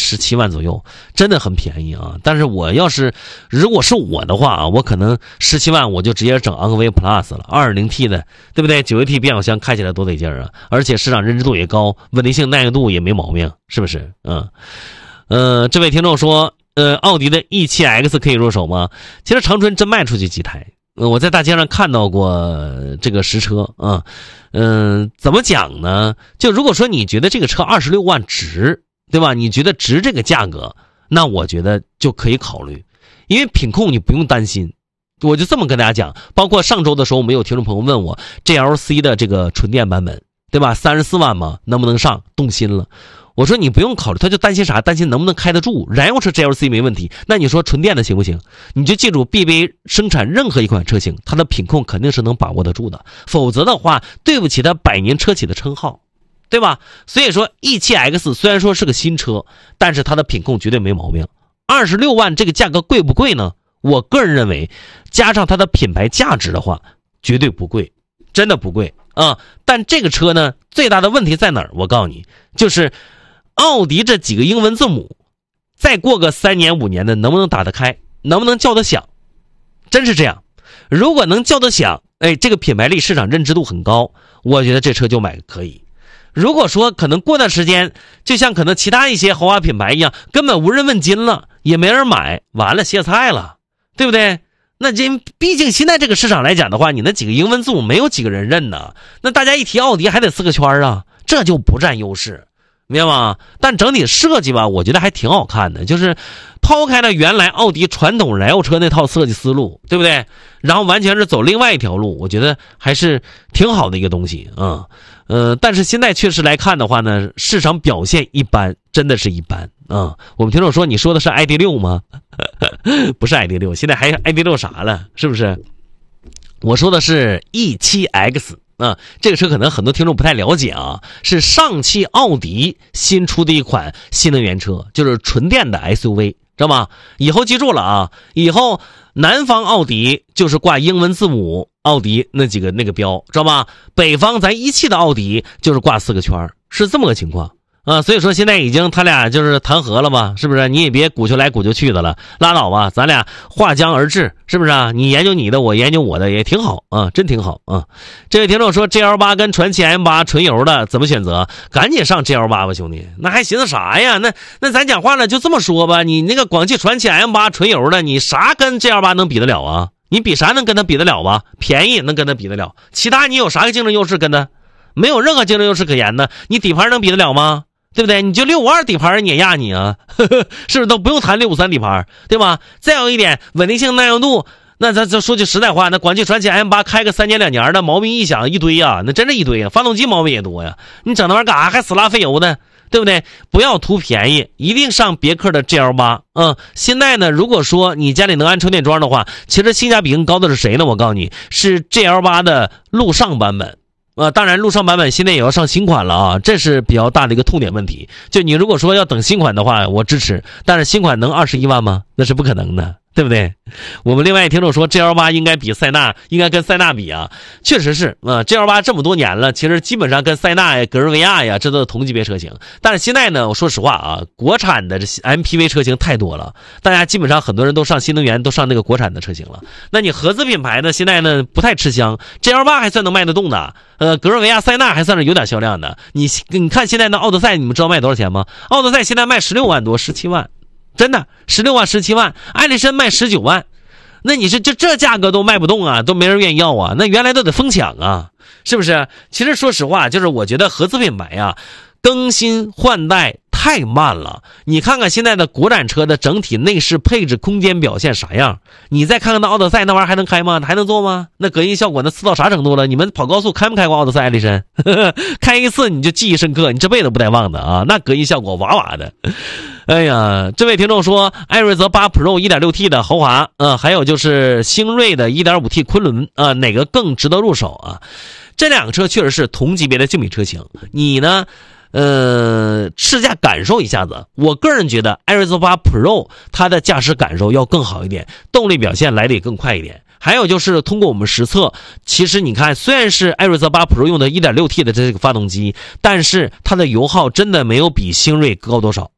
17万左右，真的很便宜啊。但是如果是我的话啊，我可能17万我就直接整昂科威 Plus 了 2.0T 的，对不对？9AT 变速箱开起来多得劲啊，而且市场认知度也高，稳定性耐用度也没毛病，是不是？这位听众说奥迪的 E7X 可以入手吗？其实长春真卖出去几台，我在大街上看到过这个实车啊。怎么讲呢？就如果说你觉得这个车26万值，对吧？你觉得值这个价格，那我觉得就可以考虑，因为品控你不用担心。我就这么跟大家讲，包括上周的时候，我们有听众朋友问我 GLC 的这个纯电版本，对吧？34万嘛，能不能上？动心了。我说你不用考虑，他就担心啥？担心能不能开得住？燃油车 GLC 没问题，那你说纯电的行不行？你就记住 ，BBA 生产任何一款车型，它的品控肯定是能把握得住的，否则的话，对不起它百年车企的称号，对吧？所以说 E7X 虽然说是个新车，但是它的品控绝对没毛病。26万这个价格贵不贵呢？我个人认为，加上它的品牌价值的话，绝对不贵，真的不贵啊。但这个车呢，最大的问题在哪儿？我告诉你，就是奥迪这几个英文字母，再过个3年5年的，能不能打得开，能不能叫得响？真是这样。如果能叫得响，这个品牌力、市场认知度很高，我觉得这车就买可以。如果说可能过段时间，就像可能其他一些豪华品牌一样，根本无人问津了，也没人买，完了歇菜了，对不对？那毕竟现在这个市场来讲的话，你那几个英文字母没有几个人认呢，那大家一提奥迪还得4个圈啊，这就不占优势。明白吗？但整体设计吧，我觉得还挺好看的，就是抛开了原来奥迪传统燃油车那套设计思路，对不对？然后完全是走另外一条路，我觉得还是挺好的一个东西啊。但是现在确实来看的话呢，市场表现一般，真的是一般啊。我们听众说，你说的是 ID.6 吗？不是 ID.6， 现在还 ID.6 啥了？是不是？我说的是 E7X。这个车可能很多听众不太了解啊，是上汽奥迪新出的一款新能源车，就是纯电的 SUV， 知道吗？以后记住了啊，以后南方奥迪就是挂英文字母奥迪那几个那个标，知道吗？北方咱一汽的奥迪就是挂4个圈，是这么个情况啊。所以说现在已经他俩就是谈和了吧，是不是？你也别鼓秋来鼓秋去的了，拉倒吧，咱俩划江而治，是不是啊？你研究你的，我研究我的，也挺好啊，真挺好啊。这位听众说 GL8 跟传祺 M8 纯油的怎么选择？赶紧上 GL8 吧，兄弟，那还寻思啥呀？那咱讲话了就这么说吧，你那个广汽传祺 M8 纯油的，你啥跟 GL8 能比得了啊？你比啥能跟他比得了吧？便宜能跟他比得了，其他你有啥个竞争优势跟他？没有任何竞争优势可言的，你底盘能比得了吗？对不对？你就652底盘碾压你啊，是不是都不用谈653底盘，对吧？再有一点稳定性耐用度，那咱说句实在话，那广汽传祺 M8 开个3年2年的，毛病一响一堆啊，那真是一堆啊，发动机毛病也多呀，你整那玩意儿干啥？还死拉费油的，对不对？不要图便宜，一定上别克的 GL8。现在呢，如果说你家里能安充电桩的话，其实性价比更高的是谁呢？我告诉你，是 GL8 的陆上版本。当然陆上版本现在也要上新款了啊，这是比较大的一个痛点问题。就你如果说要等新款的话，我支持，但是新款能21万吗？那是不可能的，对不对？我们另外听众说 GL8 应该比塞纳，应该跟塞纳比啊，确实是GL8 这么多年了，其实基本上跟塞纳呀、格瑞维亚呀，这都是同级别车型。但是现在呢，我说实话啊，国产的这 MPV 车型太多了，大家基本上很多人都上新能源，都上那个国产的车型了。那你合资品牌呢，现在呢不太吃香 ，GL8 还算能卖得动的。格瑞维亚、塞纳还算是有点销量的。你看现在的奥德赛，你们知道卖多少钱吗？奥德赛现在卖16万多，17万，真的16万、17万。艾力绅卖19万，那你是这价格都卖不动啊，都没人愿意要啊，那原来都得疯抢啊，是不是？其实说实话，就是我觉得合资品牌啊，更新换代太慢了。你看看现在的国产车的整体内饰配置、空间表现啥样？你再看看那奥德赛那玩意儿还能开吗？还能做吗？那隔音效果那次到啥程度了？你们跑高速开没开过奥德赛、艾力绅？开一次你就记忆深刻，你这辈子不带忘的啊！那隔音效果哇哇的。哎呀，这位听众说，艾瑞泽8 Pro 1.6T 的豪华，还有就是星瑞的 1.5T 昆仑啊，哪个更值得入手啊？这两个车确实是同级别的竞品车型，你呢？试驾感受一下子，我个人觉得艾瑞泽8 Pro 它的驾驶感受要更好一点，动力表现来的也更快一点。还有就是通过我们实测，其实你看，虽然是艾瑞泽8 Pro 用的 1.6T 的这个发动机，但是它的油耗真的没有比星瑞高多少。